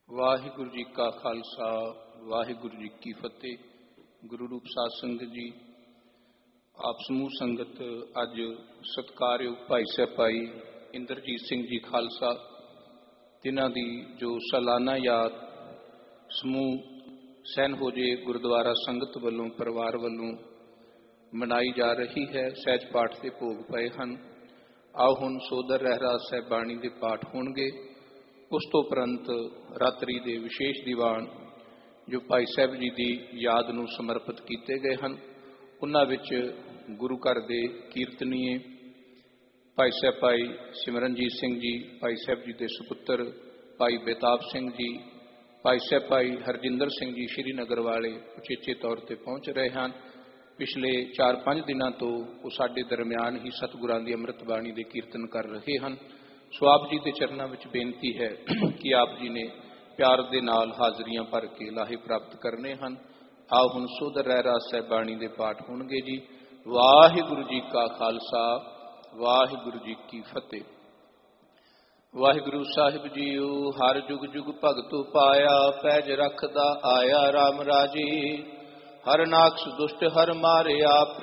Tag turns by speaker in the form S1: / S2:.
S1: ਵਾਹਿਗੁਰੂ ਜੀ ਕਾ ਖਾਲਸਾ ਵਾਹਿਗੁਰੂ ਜੀ ਕੀ ਫਤਿਹ। ਗੁਰੂ ਰੂਪ ਸਾਧ ਸੰਗਤ ਜੀ, ਆਪ ਸਮੂਹ ਸੰਗਤ ਅੱਜ ਸਤਿਕਾਰਯੋਗ ਭਾਈ ਸਾਹਿਬ ਭਾਈ ਇੰਦਰਜੀਤ ਸਿੰਘ ਜੀ ਖਾਲਸਾ, ਜਿਨ੍ਹਾਂ ਦੀ ਜੋ ਸਾਲਾਨਾ ਯਾਦ ਸਮੂਹ ਸੈਨ ਹੋਜੇ ਗੁਰਦੁਆਰਾ ਸੰਗਤ ਵੱਲੋਂ ਪਰਿਵਾਰ ਵੱਲੋਂ ਮਨਾਈ ਜਾ ਰਹੀ ਹੈ। ਸਹਿਜ ਪਾਠ ਦੇ ਭੋਗ ਪਏ ਹਨ। ਆਓ ਹੁਣ ਸੋਦਰ ਰਹਿਰਾਸ ਸਾਹਿਬ ਬਾਣੀ ਦੇ ਪਾਠ ਹੋਣਗੇ। ਉਸ ਤੋਂ ਉਪਰੰਤ ਰਾਤਰੀ ਦੇ ਵਿਸ਼ੇਸ਼ ਦੀਵਾਨ ਜੋ ਭਾਈ ਸਾਹਿਬ ਜੀ ਦੀ ਯਾਦ ਨੂੰ ਸਮਰਪਿਤ ਕੀਤੇ ਗਏ ਹਨ, ਉਹਨਾਂ ਵਿੱਚ ਗੁਰੂ ਘਰ ਦੇ ਕੀਰਤਨੀਏ ਭਾਈ ਸਾਹਿਬ ਭਾਈ ਸਿਮਰਨਜੀਤ ਸਿੰਘ ਜੀ, ਭਾਈ ਸਾਹਿਬ ਜੀ ਦੇ ਸੁਪੁੱਤਰ ਭਾਈ ਬੇਤਾਬ ਸਿੰਘ ਜੀ, ਭਾਈ ਸਾਹਿਬ ਭਾਈ ਹਰਜਿੰਦਰ ਸਿੰਘ ਜੀ ਸ਼੍ਰੀਨਗਰ ਵਾਲੇ ਉਚੇਚੇ ਤੌਰ ਤੇ ਪਹੁੰਚ ਰਹੇ ਹਨ। ਪਿਛਲੇ 4-5 ਦਿਨਾਂ ਤੋਂ ਉਹ ਸਾਡੇ ਦਰਮਿਆਨ ਹੀ ਸਤਿਗੁਰਾਂ ਦੀ ਅੰਮ੍ਰਿਤ ਬਾਣੀ ਦੇ ਕੀਰਤਨ ਕਰ ਰਹੇ ਹਨ। ਸੋ ਆਪ ਜੀ ਦੇ ਚਰਨਾਂ ਵਿੱਚ ਬੇਨਤੀ ਹੈ ਕਿ ਆਪ ਜੀ ਨੇ ਪਿਆਰ ਦੇ ਨਾਲ ਹਾਜ਼ਰੀਆਂ ਭਰ ਕੇ ਲਾਹੇ ਪ੍ਰਾਪਤ ਕਰਨੇ ਹਨ। ਆਓ ਹੁਣ ਸੋਦਰ ਰਹਿਰਾਸ ਸਾਹਿਬ ਬਾਣੀ ਦੇ ਪਾਠ ਹੋਣਗੇ ਜੀ। ਵਾਹਿਗੁਰੂ ਜੀ ਕਾ ਖਾਲਸਾ ਵਾਹਿਗੁਰੂ ਜੀ ਕੀ ਫਤਿਹ। ਵਾਹਿਗੁਰੂ ਸਾਹਿਬ ਜੀਓ, ਹਰ ਜੁਗ ਜੁਗ ਭਗਤੁ ਪਾਇਆ, ਪੈਜ ਰੱਖਦਾ ਆਇਆ ਰਾਮ ਰਾਜੇ। ਹਰ ਨਾਕਸ ਦੁਸ਼ਟ ਹਰ ਮਾਰਿਆ।